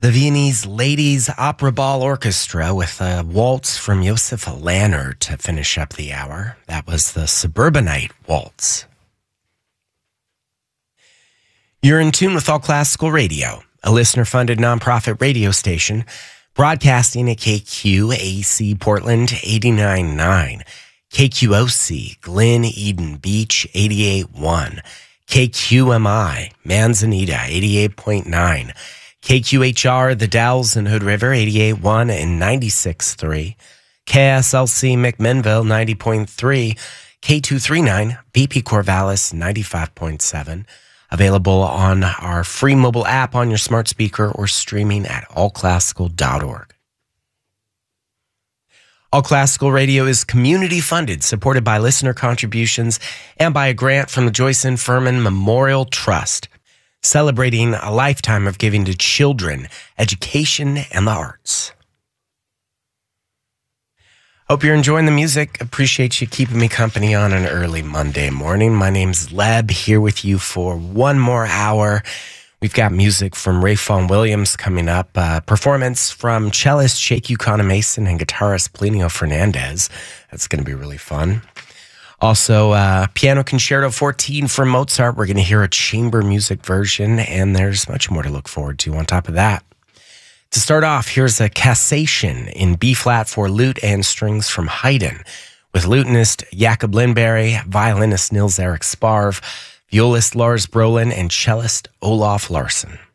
The Viennese Ladies Opera Ball Orchestra with a waltz from Josef Lanner to finish up the hour. That was the Suburbanite Waltz. You're in tune with All Classical Radio, a listener-funded nonprofit radio station broadcasting at KQAC Portland 89.9, KQOC Glen Eden Beach 88.1, KQMI Manzanita 88.9, KQHR The Dalles and Hood River 88.1 and 96.3, KSLC McMinnville 90.3, K239 BP Corvallis 95.7. Available on our free mobile app on your smart speaker or streaming at allclassical.org. All Classical Radio is community funded, supported by listener contributions and by a grant from the Joyce and Furman Memorial Trust, celebrating a lifetime of giving to children, education, and the arts. Hope you're enjoying the music. Appreciate you keeping me company on an early Monday morning. My name's Leb, here with you for one more hour. We've got music from Ray Fawn Williams coming up, performance from cellist Sheikh Ukana Mason and guitarist Plinio Fernandez. That's going to be really fun. Also, Piano Concerto 14 from Mozart. We're going to hear a chamber music version, and there's much more to look forward to on top of that. To start off, here's a cassation in B-flat for lute and strings from Haydn, with lutenist Jakob Lindberg, violinist Nils Erik Sparv, violist Lars Brolin, and cellist Olaf Larsson.